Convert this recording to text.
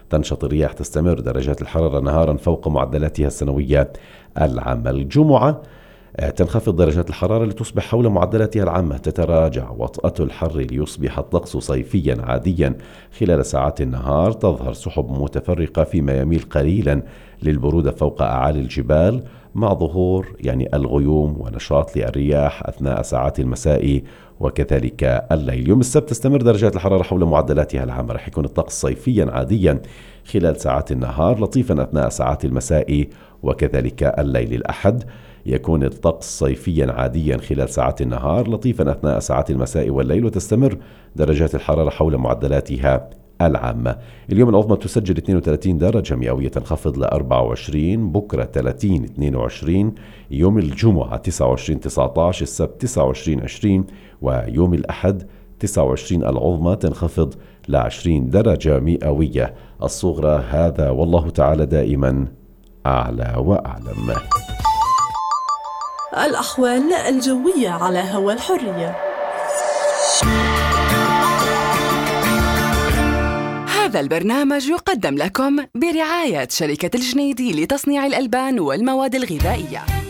تنشط الرياح، تستمر درجات الحرارة نهارا فوق معدلاتها السنوية العامة. الجمعة تنخفض درجات الحرارة لتصبح حول معدلاتها العامة، تتراجع وطأة الحر ليصبح الطقس صيفيا عاديا. خلال ساعات النهار تظهر سحب متفرقة فيما يميل قليلا للبرودة فوق أعالي الجبال، مع ظهور الغيوم ونشاط للرياح أثناء ساعات المساء وكذلك الليل. يوم السبت تستمر درجات الحرارة حول معدلاتها العامة، رح يكون الطقس صيفيا عاديا خلال ساعات النهار، لطيفا أثناء ساعات المساء وكذلك الليل. الأحد يكون الطقس صيفيا عاديا خلال ساعات النهار، لطيفا أثناء ساعات المساء والليل، وتستمر درجات الحرارة حول معدلاتها العامة. اليوم العظمى تسجل 32 درجة مئوية، تنخفض ل 24، بكرة 30 22، يوم الجمعة 29 19، السبت 29 20، ويوم الأحد 29 العظمى تنخفض ل 20 درجة مئوية الصغرى. هذا والله تعالى دائما أعلى وأعلم. الأحوال الجوية على هوا الحرية. هذا البرنامج يقدم لكم برعاية شركة الجنيدي لتصنيع الألبان والمواد الغذائية.